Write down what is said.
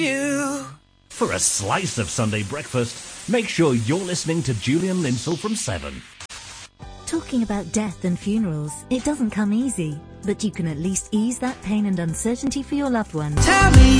You. For a slice of Sunday breakfast, make sure you're listening to Julian Linsell from 7. Talking about death and funerals, it doesn't come easy, but you can at least ease that pain and uncertainty for your loved ones. Tell me